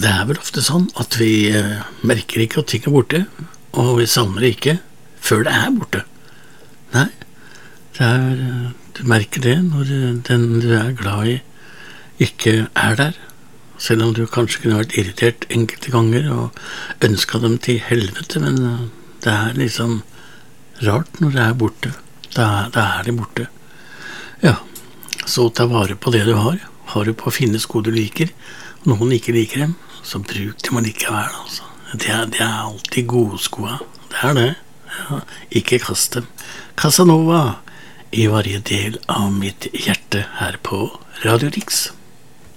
Det vel ofte sånn at vi merker ikke at ting borte, og vi savner det ikke før det borte. Nei, du merker det når den du glad i ikke der, selv om du kanskje kunne vært irritert enkelte ganger og ønsket dem til helvete, men det liksom rart når det borte. Da det borte. Ja, så ta vare på det du har. Har du på å finne sko du liker, og noen ikke liker dem, så bruk dem likevel, altså. Det alltid gode skoa. Det det. Ja, ikke kast dem. Casanova i varje del av mitt hjerte her på Radio Rix.